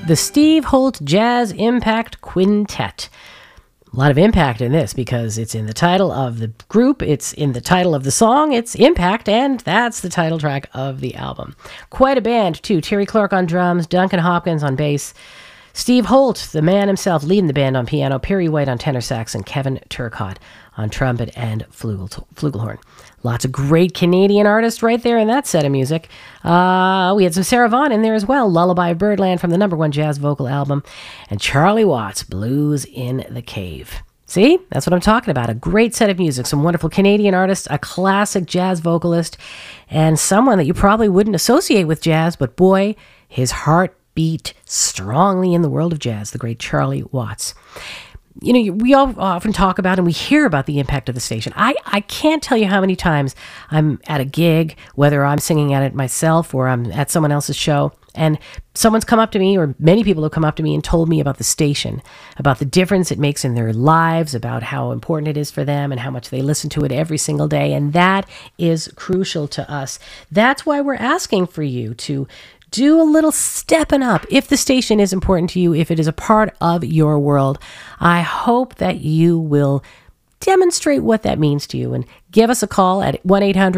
the Steve Holt Jazz Impact Quintet. A lot of impact in this because it's in the title of the group, it's in the title of the song, it's Impact, and that's the title track of the album. Quite a band, too. Terry Clark on drums, Duncan Hopkins on bass, Steve Holt, the man himself, leading the band on piano, Perry White on tenor sax, and Kevin Turcotte on trumpet and flugelhorn. Lots of great Canadian artists right there in that set of music. We had some Sarah Vaughan in there as well. Lullaby of Birdland from the #1 jazz vocal album. And Charlie Watts, Blues in the Cave. See? That's what I'm talking about. A great set of music. Some wonderful Canadian artists, a classic jazz vocalist, and someone that you probably wouldn't associate with jazz, but boy, his heart beat strongly in the world of jazz, the great Charlie Watts. You know, we all often talk about and we hear about the impact of the station. I can't tell you how many times I'm at a gig, whether I'm singing at it myself or I'm at someone else's show, and someone's come up to me, or many people have come up to me and told me about the station, about the difference it makes in their lives, about how important it is for them and how much they listen to it every single day. And that is crucial to us. That's why we're asking for you to do a little stepping up. If the station is important to you, if it is a part of your world, I hope that you will demonstrate what that means to you and give us a call at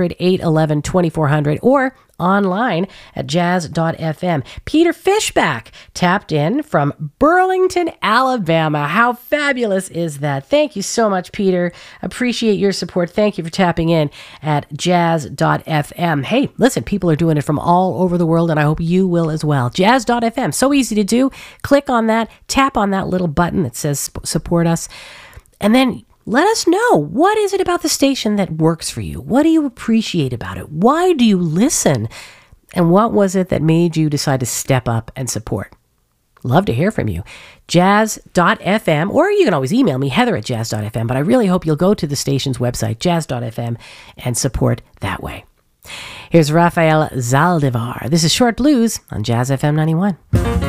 1-800-811-2400 or online at jazz.fm. Peter Fishback tapped in from Burlington, Alabama. How fabulous is that? Thank you so much, Peter. Appreciate your support. Thank you for tapping in at jazz.fm. Hey, listen, people are doing it from all over the world, and I hope you will as well. Jazz.fm, so easy to do. Click on that, tap on that little button that says support us, and then let us know, what is it about the station that works for you? What do you appreciate about it? Why do you listen? And what was it that made you decide to step up and support? Love to hear from you. Jazz.fm, or you can always email me, heather@jazz.fm, but I really hope you'll go to the station's website, jazz.fm, and support that way. Here's Rafael Zaldivar. This is Short Blues on Jazz FM 91.